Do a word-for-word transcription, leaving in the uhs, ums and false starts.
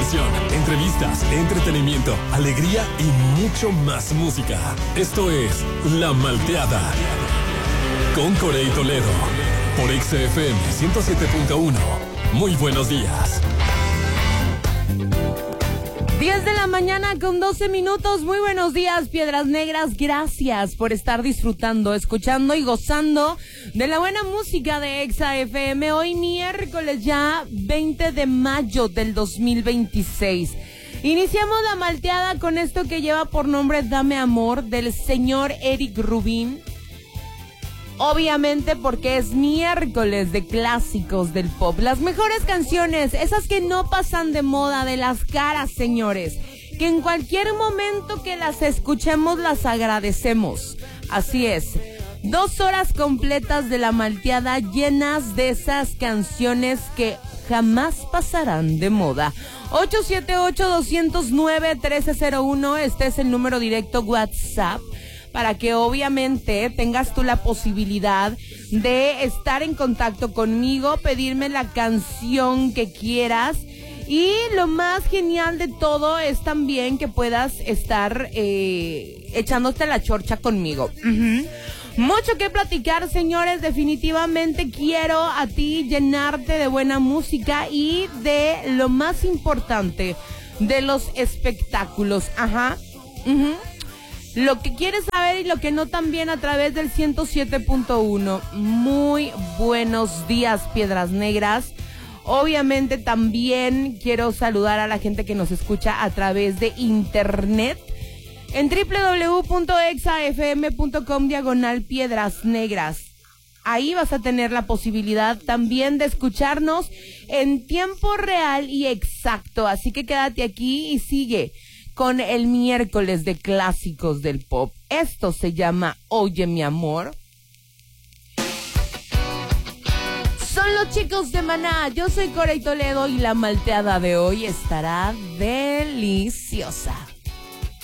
información, entrevistas, entretenimiento, alegría y mucho más música. Esto es La Malteada con Corey Toledo por X F M ciento siete punto uno. Muy buenos días. diez de la mañana con doce minutos. Muy buenos días, Piedras Negras. Gracias por estar disfrutando, escuchando y gozando de la buena música de Exa F M. Hoy miércoles ya veinte de mayo del dos mil veintiséis. Iniciamos la malteada con esto que lleva por nombre Dame Amor del señor Eric Rubin. Obviamente porque es miércoles de clásicos del pop. Las mejores canciones, esas que no pasan de moda, de las caras, señores. Que en cualquier momento que las escuchemos las agradecemos. Así es. Dos horas completas de la malteada llenas de esas canciones que jamás pasarán de moda. ocho siete ocho, dos cero nueve, uno tres cero uno. Este es el número directo WhatsApp, para que obviamente tengas tú la posibilidad de estar en contacto conmigo, pedirme la canción que quieras. Y lo más genial de todo es también que puedas estar eh, echándote la chorcha conmigo. Uh-huh. Mucho que platicar, señores. Definitivamente quiero a ti llenarte de buena música y de lo más importante, de los espectáculos. Ajá. Uh-huh. Lo que quieres saber y lo que no también a través del ciento siete punto uno. Muy buenos días, Piedras Negras. Obviamente también quiero saludar a la gente que nos escucha a través de internet en doble u doble u doble u punto exa f m punto com diagonal Piedras Negras. Ahí vas a tener la posibilidad también de escucharnos en tiempo real y exacto. Así que quédate aquí y sigue con el miércoles de clásicos del pop. Esto se llama Oye mi amor. Son los chicos de Maná. Yo soy Corey Toledo y la malteada de hoy estará deliciosa.